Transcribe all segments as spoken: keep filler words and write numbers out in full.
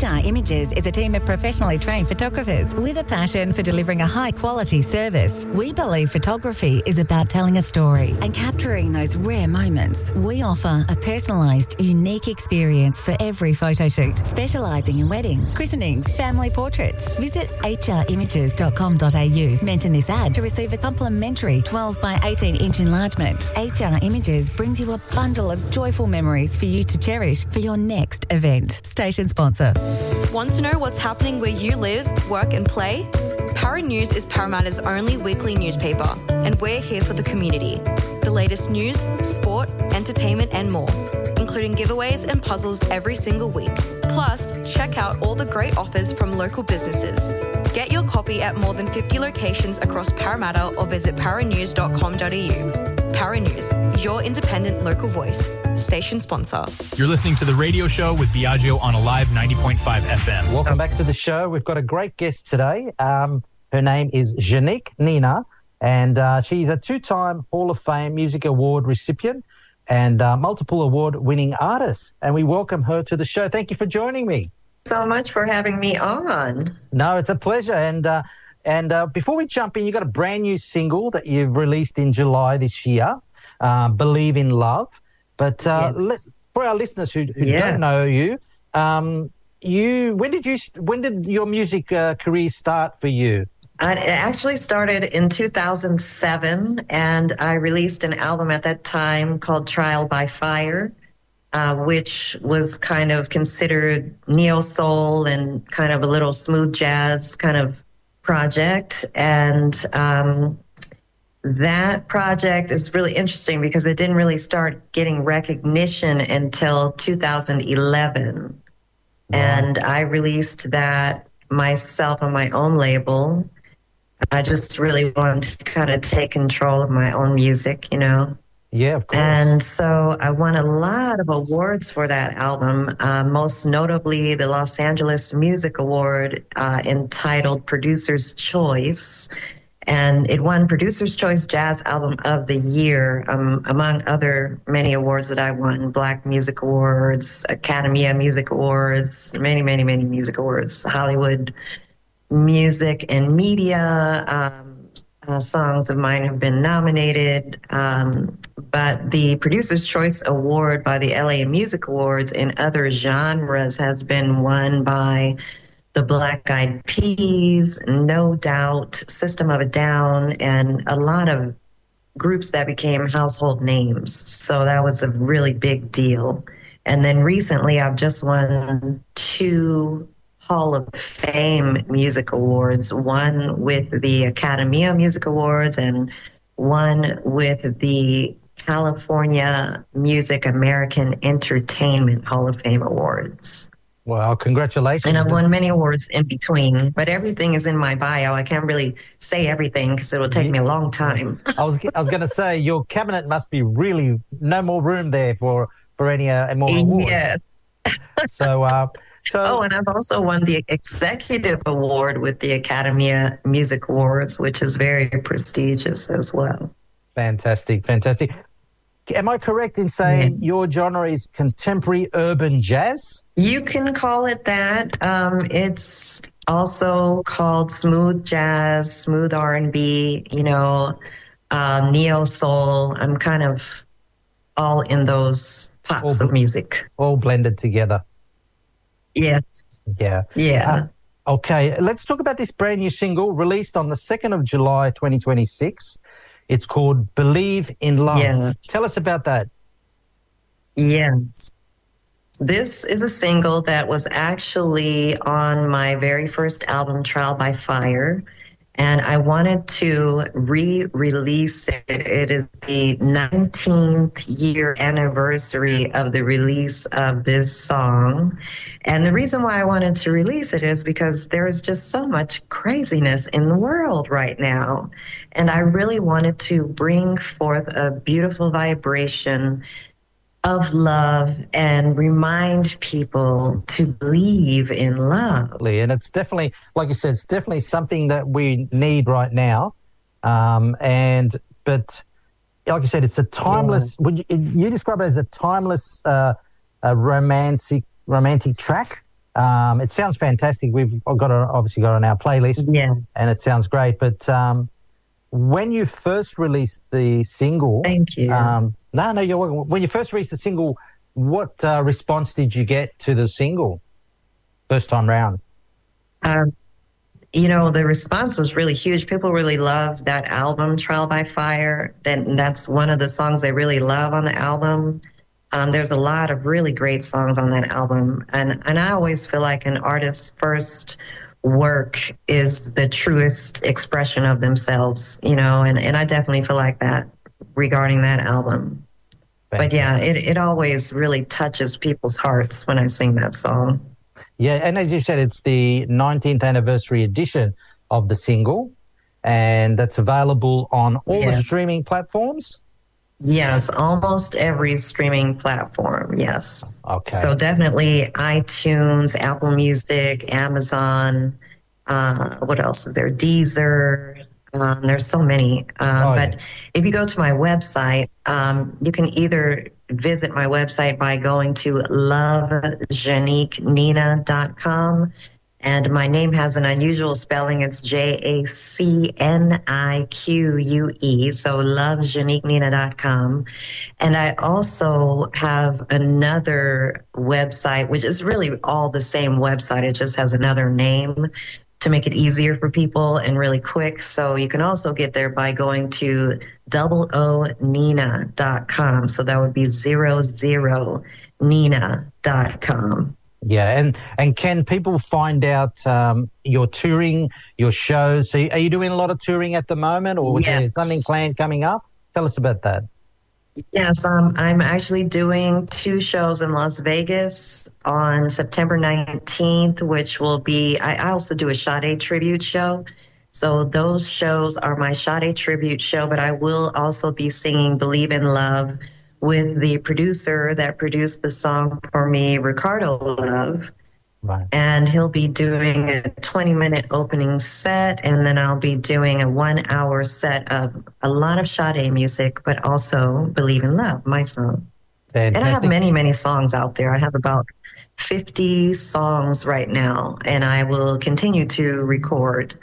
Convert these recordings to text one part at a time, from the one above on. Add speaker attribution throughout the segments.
Speaker 1: R Images is a team of professionally trained photographers with a passion for delivering a high-quality service. We believe photography is about telling a story and capturing those rare moments. We offer a personalised, unique experience for every photo shoot, specialising in weddings, christenings, family portraits. Visit h r images dot com dot a u. Mention this ad to receive a complimentary twelve by eighteen inch enlargement. H R Images brings you a bundle of joyful memories for you to cherish for your next event. Station sponsor.
Speaker 2: Want to know what's happening where you live, work and play? Para News is Parramatta's only weekly newspaper, and we're here for the community. The latest news, sport, entertainment and more, including giveaways and puzzles every single week. Plus, check out all the great offers from local businesses. Get your copy at more than fifty locations across Parramatta or visit para news dot com dot a u. Para News, your independent local voice. Station sponsor.
Speaker 3: You're listening to The Radio Show with Biagio on Alive ninety point five F M.
Speaker 4: Welcome back to the show. We've got a great guest today. Um, her name is Janique Nina, and uh, she's a two-time Hall of Fame Music Award recipient and uh, multiple award-winning artist. And we welcome her to the show. Thank you for joining me.
Speaker 5: So much for having me on.
Speaker 4: No, it's a pleasure. And uh, and uh, before we jump in, you've got a brand new single that you've released in July this year, uh, Believe in Love. But uh,
Speaker 5: yes.
Speaker 4: let, for our listeners who, who
Speaker 5: yes.
Speaker 4: don't know you, um, you when did you when did your music uh, career start for you?
Speaker 5: It actually started in two thousand seven, and I released an album at that time called Trial by Fire, uh, which was kind of considered neo-soul and kind of a little smooth jazz kind of project. And um, that project is really interesting because it didn't really start getting recognition until two thousand eleven. Wow. And I released that myself on my own label. I just really wanted to kind of take control of my own music, you know.
Speaker 4: Yeah, of course.
Speaker 5: And so I won a lot of awards for that album, uh, most notably the Los Angeles Music Award uh, entitled Producer's Choice. And it won Producer's Choice Jazz Album of the Year, um, among other many awards that I won, Black Music Awards, Academy Music Awards, many, many, many music awards, Hollywood Music and Media. Um, uh, songs of mine have been nominated, um, but the Producer's Choice Award by the L A Music Awards in other genres has been won by the Black Eyed Peas, No Doubt, System of a Down, and a lot of groups that became household names. So that was a really big deal. And then recently I've just won two Hall of Fame Music Awards, one with the Academy Music Awards and one with the California Music American Entertainment Hall of Fame Awards.
Speaker 4: Wow, congratulations.
Speaker 5: And I've won many awards in between, but everything is in my bio. I can't really say everything because it will take me a long time.
Speaker 4: I was I was going to say, your cabinet must be really, no more room there for, for any uh, more awards.
Speaker 5: Yes.
Speaker 4: So, uh, so...
Speaker 5: Oh, and I've also won the Executive Award with the Academy Music Awards, which is very prestigious as well.
Speaker 4: Fantastic, fantastic. Am I correct in saying
Speaker 5: yes.
Speaker 4: your genre is contemporary urban jazz?
Speaker 5: You can call it that. Um, it's also called smooth jazz, smooth R and B, you know, um, neo soul. I'm kind of all in those pots all, of music.
Speaker 4: All blended together.
Speaker 5: Yes.
Speaker 4: Yeah.
Speaker 5: Yeah.
Speaker 4: Uh, okay, let's talk about this brand new single released on the second of July, twenty twenty-six. It's called Believe in Love.
Speaker 5: Yeah.
Speaker 4: Tell us about that.
Speaker 5: Yes. This is a single that was actually on my very first album, Trial by Fire, and I wanted to re-release it. It is the nineteenth year anniversary of the release of this song. And the reason why I wanted to release it is because there is just so much craziness in the world right now. And I really wanted to bring forth a beautiful vibration of love and remind people to believe in love.
Speaker 4: And it's definitely, like you said, it's definitely something that we need right now. Um, and, but like you said, it's a timeless, yeah. would you, you describe it as a timeless, uh, a romantic, romantic track? Um, it sounds fantastic. We've got it, obviously got it on our playlist,
Speaker 5: Yeah.
Speaker 4: and it sounds great. But um, when you first released the single,
Speaker 5: Thank you.
Speaker 4: Um, no, no, you're welcome. When you first released the single, what uh, response did you get to the single first time round?
Speaker 5: Um, you know, the response was really huge. People really loved that album, Trial by Fire. Then that's one of the songs they really love on the album. Um, there's a lot of really great songs on that album. And, and I always feel like an artist's first work is the truest expression of themselves, you know, and, and I definitely feel like that regarding that album. But yeah, it, it always really touches people's hearts when I sing that song.
Speaker 4: Yeah, and as you said, it's the nineteenth anniversary edition of the single, and that's available on all
Speaker 5: Yes.
Speaker 4: the streaming platforms?
Speaker 5: Yes, almost every streaming platform, yes.
Speaker 4: Okay.
Speaker 5: So definitely iTunes, Apple Music, Amazon, uh, what else is there? Deezer. Um, there's so many. Um,
Speaker 4: Oh,
Speaker 5: but
Speaker 4: yeah.
Speaker 5: if you go to my website, um, you can either visit my website by going to love janique nina dot com. And my name has an unusual spelling. It's J A C N I Q U E. So love janique nina dot com. And I also have another website, which is really all the same website. It just has another name to make it easier for people and really quick. So you can also get there by going to double O Nina dot com. So that would be zero zero Nina dot com.
Speaker 4: Yeah, and, and can people find out um, your touring, your shows? So are you doing a lot of touring at the moment, or is there
Speaker 5: Yes.
Speaker 4: something planned coming up? Tell us about that.
Speaker 5: Yes, um, I'm actually doing two shows in Las Vegas on September nineteenth, which will be, I, I also do a Sade tribute show. So those shows are my Sade tribute show, but I will also be singing Believe in Love with the producer that produced the song for me, Ricardo Love.
Speaker 4: Right.
Speaker 5: And he'll be doing a twenty minute opening set, and then I'll be doing a one hour set of a lot of Sade music, but also Believe in Love, my song.
Speaker 4: Fantastic.
Speaker 5: And I have many, many songs out there. I have about fifty songs right now, and I will continue to record.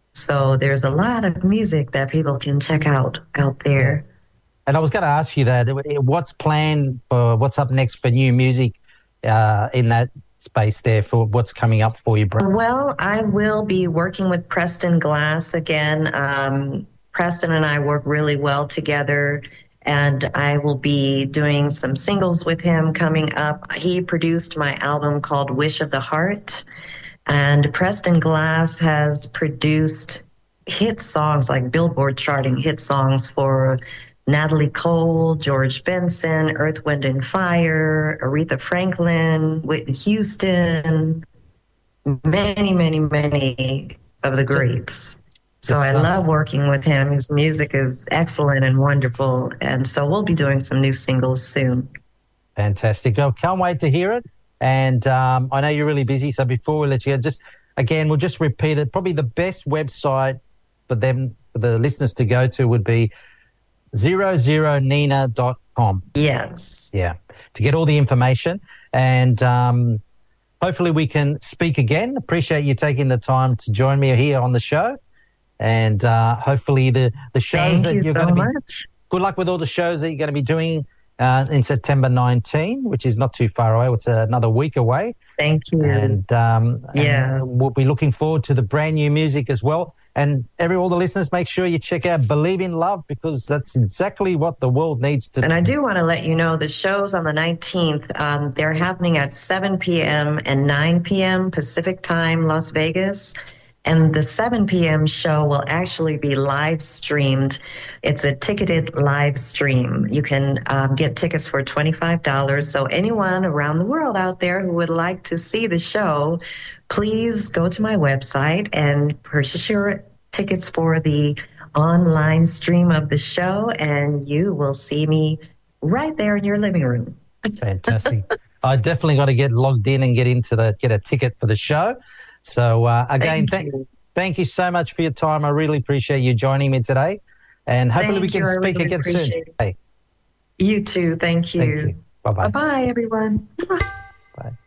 Speaker 5: So there's a lot of music that people can check out out there.
Speaker 4: And I was going to ask you that. What's planned for what's up next for new music uh, in that space there, for what's coming up for you, bro?
Speaker 5: Well, I will be working with Preston Glass again. Um, Preston and I work really well together, and I will be doing some singles with him coming up. He produced my album called Wish of the Heart, and Preston Glass has produced hit songs, like Billboard charting hit songs for Natalie Cole, George Benson, Earth, Wind and Fire, Aretha Franklin, Whitney Houston, many, many, many of the greats. So I love working with him. His music is excellent and wonderful. And so we'll be doing some new singles soon.
Speaker 4: Fantastic. I can't wait to hear it. And um, I know you're really busy, so before we let you go, just again, we'll just repeat it. Probably the best website for them, for the listeners to go to would be zero zero nina dot com.
Speaker 5: Yes.
Speaker 4: Yeah, to get all the information. And um, hopefully we can speak again. Appreciate you taking the time to join me here on the show. And uh, hopefully the, the shows
Speaker 5: Thank
Speaker 4: that
Speaker 5: you
Speaker 4: you're
Speaker 5: so
Speaker 4: going to be...
Speaker 5: much.
Speaker 4: Good luck with all the shows that you're going to be doing uh, in September nineteenth, which is not too far away. It's another week away.
Speaker 5: Thank you.
Speaker 4: And, um,
Speaker 5: Yeah.
Speaker 4: and we'll be looking forward to the brand new music as well. And every all the listeners, make sure you check out Believe in Love, because that's exactly what the world needs to.
Speaker 5: And I do want to let you know the shows on the nineteenth, um, they're happening at seven p.m. and nine p.m. Pacific time, Las Vegas. And the seven p.m. show will actually be live streamed. It's a ticketed live stream. You can um, get tickets for twenty-five dollars. So anyone around the world out there who would like to see the show, please go to my website and purchase your tickets for the online stream of the show, and you will see me right there in your living room.
Speaker 4: Fantastic. I definitely got to get logged in and get into the get a ticket for the show. So uh, again,
Speaker 5: Thank
Speaker 4: thank,
Speaker 5: you.
Speaker 4: thank you so much for your time. I really appreciate you joining me today, and hopefully
Speaker 5: Thank
Speaker 4: we can
Speaker 5: you. I
Speaker 4: speak
Speaker 5: really
Speaker 4: again soon.
Speaker 5: appreciate it.
Speaker 4: Hey,
Speaker 5: You too. Thank you.
Speaker 4: thank you. Bye bye.
Speaker 5: Bye-bye, everyone.
Speaker 4: Bye.